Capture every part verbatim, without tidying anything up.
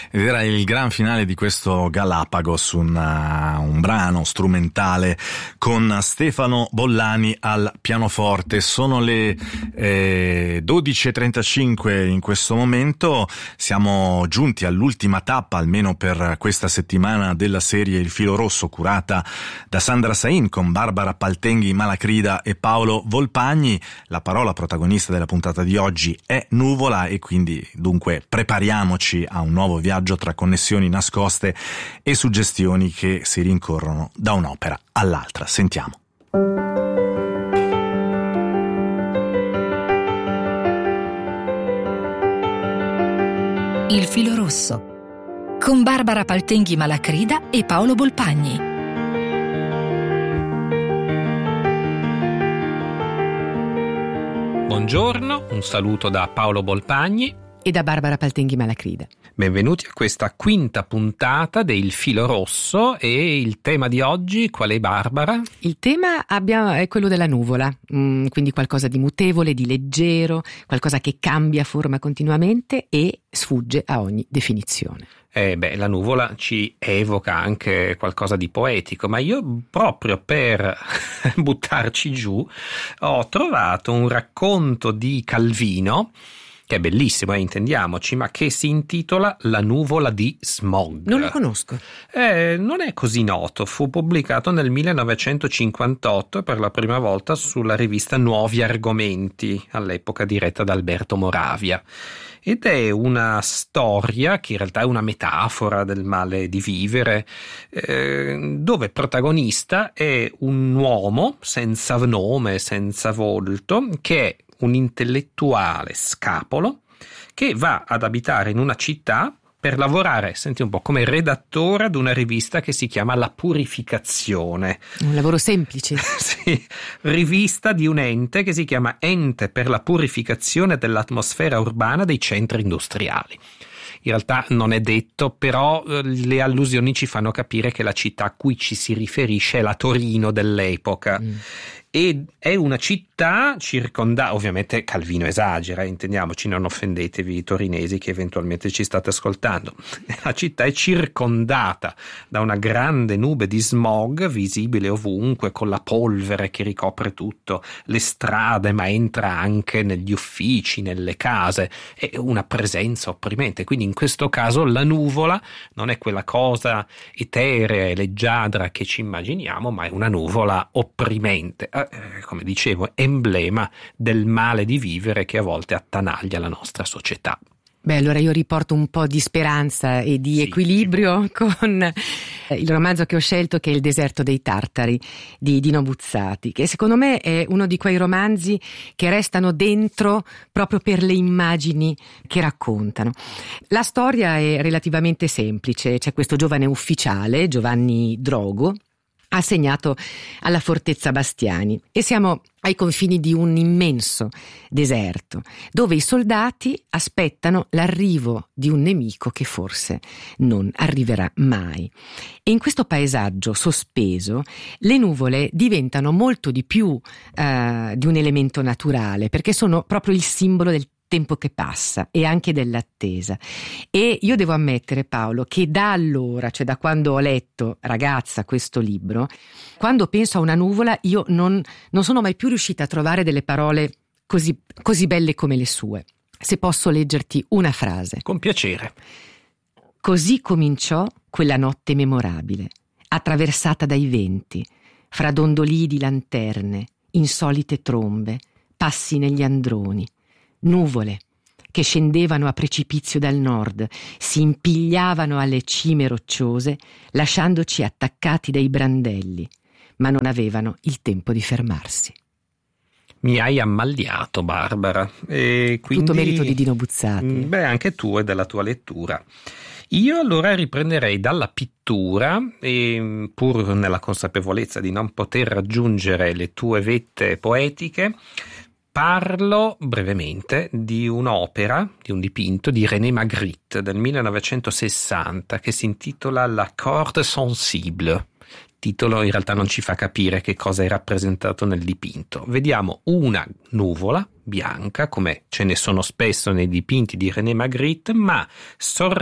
ed era il gran finale di questo Galapagos, un, uh, un brano strumentale con Stefano Bollani al pianoforte. Sono le eh, dodici e trentacinque in questo momento, siamo giunti all'ultima tappa, almeno per questa settimana, della serie Il Filo Rosso, curata da Sandra Sain con Barbara Paltenghi Malacrida e Paolo Volpagni. La parola protagonista della puntata di oggi è nuvola, e quindi dunque prepariamoci a un nuovo viaggio tra connessioni nascoste e suggestioni che si rincorrono da un'opera all'altra. Sentiamo. Il Filo Rosso con Barbara Paltenghi Malacrida e Paolo Volpagni. Buongiorno, un saluto da Paolo Volpagni e da Barbara Paltenghi Malacrida. Benvenuti a questa quinta puntata del Filo Rosso. E il tema di oggi qual è, Barbara? Il tema abbiamo, è quello della nuvola, mm, quindi qualcosa di mutevole, di leggero, qualcosa che cambia forma continuamente e sfugge a ogni definizione. Eh beh, la nuvola ci evoca anche qualcosa di poetico, ma io proprio per buttarci giù ho trovato un racconto di Calvino, che è bellissimo, eh, intendiamoci, ma che si intitola La nuvola di Smog. Non lo conosco. Eh, non è così noto, fu pubblicato nel millenovecentocinquantotto per la prima volta sulla rivista Nuovi Argomenti, all'epoca diretta da Alberto Moravia. Ed è una storia che in realtà è una metafora del male di vivere, eh, dove protagonista è un uomo senza nome, senza volto, che è un intellettuale scapolo che va ad abitare in una città per lavorare, senti un po', come redattore ad una rivista che si chiama La Purificazione. Un lavoro semplice. Sì, rivista di un ente che si chiama Ente per la Purificazione dell'Atmosfera Urbana dei Centri Industriali. In realtà non è detto, però le allusioni ci fanno capire che la città a cui ci si riferisce è la Torino dell'epoca. Mm. E è una città circondata, ovviamente Calvino esagera, intendiamoci, non offendetevi i torinesi che eventualmente ci state ascoltando. La città è circondata da una grande nube di smog visibile ovunque, con la polvere che ricopre tutto, le strade, ma entra anche negli uffici, nelle case, è una presenza opprimente. Quindi in questo caso la nuvola non è quella cosa eterea e leggiadra che ci immaginiamo, ma è una nuvola opprimente. Eh, come dicevo, emblema del male di vivere che a volte attanaglia la nostra società. Beh, allora io riporto un po' di speranza e di sì. equilibrio con il romanzo che ho scelto, che è Il deserto dei Tartari di Dino Buzzati, che secondo me è uno di quei romanzi che restano dentro proprio per le immagini che raccontano. La storia è relativamente semplice, c'è questo giovane ufficiale, Giovanni Drogo, assegnato alla fortezza Bastiani, e siamo ai confini di un immenso deserto dove i soldati aspettano l'arrivo di un nemico che forse non arriverà mai. E in questo paesaggio sospeso le nuvole diventano molto di più eh, di un elemento naturale, perché sono proprio il simbolo del tempo che passa e anche dell'attesa. E io devo ammettere, Paolo, che da allora, cioè da quando ho letto, ragazza, questo libro, quando penso a una nuvola io non, non sono mai più riuscita a trovare delle parole così, così belle come le sue. Se posso leggerti una frase. Con piacere. Così cominciò quella notte memorabile, attraversata dai venti, fra dondolii di lanterne, insolite trombe, passi negli androni, nuvole che scendevano a precipizio dal nord, si impigliavano alle cime rocciose, lasciandoci attaccati dai brandelli, ma non avevano il tempo di fermarsi. Mi hai ammaliato, Barbara. E quindi, tutto merito di Dino Buzzati. Beh, anche tu e della tua lettura. Io allora riprenderei dalla pittura e, pur nella consapevolezza di non poter raggiungere le tue vette poetiche, parlo brevemente di un'opera, di un dipinto di René Magritte del millenovecentosessanta che si intitola La corde sensible. Titolo in realtà non ci fa capire che cosa è rappresentato nel dipinto. Vediamo una nuvola bianca, come ce ne sono spesso nei dipinti di René Magritte, ma sorretta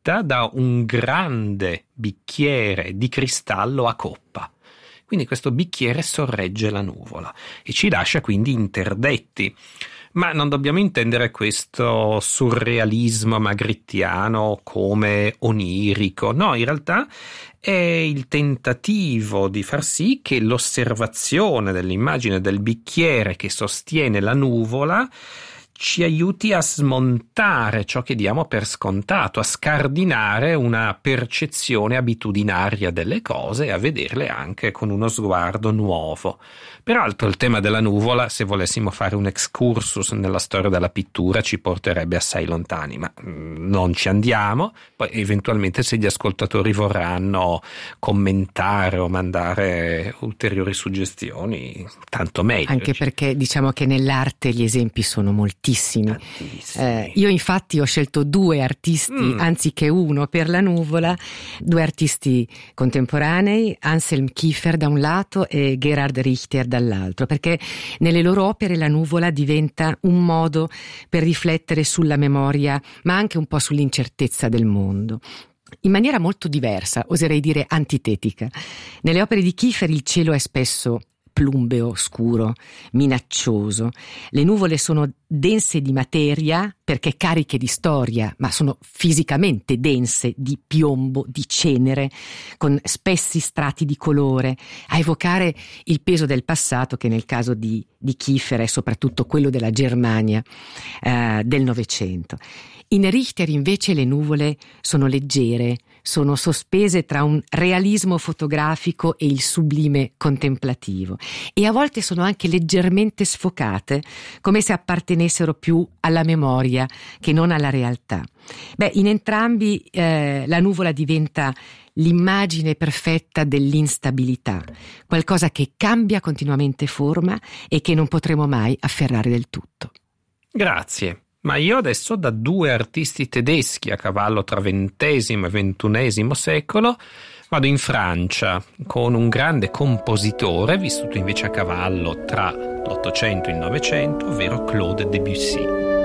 costituita da un grande bicchiere di cristallo a coppa. Quindi questo bicchiere sorregge la nuvola e ci lascia quindi interdetti. Ma non dobbiamo intendere questo surrealismo magrittiano come onirico. No, in realtà è il tentativo di far sì che l'osservazione dell'immagine del bicchiere che sostiene la nuvola ci aiuti a smontare ciò che diamo per scontato, a scardinare una percezione abitudinaria delle cose e a vederle anche con uno sguardo nuovo. Peraltro il tema della nuvola, se volessimo fare un excursus nella storia della pittura, ci porterebbe assai lontani, ma non ci andiamo. Poi eventualmente, se gli ascoltatori vorranno commentare o mandare ulteriori suggestioni, tanto meglio. Anche perché diciamo che nell'arte gli esempi sono moltissimi. Eh, io infatti ho scelto due artisti mm. anziché uno per la nuvola, due artisti contemporanei, Anselm Kiefer da un lato e Gerhard Richter dall'altro, perché nelle loro opere la nuvola diventa un modo per riflettere sulla memoria, ma anche un po' sull'incertezza del mondo. In maniera molto diversa, oserei dire antitetica. Nelle opere di Kiefer il cielo è spesso plumbeo, scuro, minaccioso. Le nuvole sono dense di materia perché cariche di storia, ma sono fisicamente dense di piombo, di cenere, con spessi strati di colore, a evocare il peso del passato che nel caso di, di Kiefer è soprattutto quello della Germania eh, del Novecento. In Richter invece le nuvole sono leggere, sono sospese tra un realismo fotografico e il sublime contemplativo, e a volte sono anche leggermente sfocate, come se appartenessero più alla memoria che non alla realtà. Beh, in entrambi eh, la nuvola diventa l'immagine perfetta dell'instabilità, qualcosa che cambia continuamente forma e che non potremo mai afferrare del tutto. Grazie. Ma io adesso, da due artisti tedeschi a cavallo tra ventesimo e ventunesimo secolo, vado in Francia con un grande compositore vissuto invece a cavallo tra l'Ottocento e il Novecento, ovvero Claude Debussy.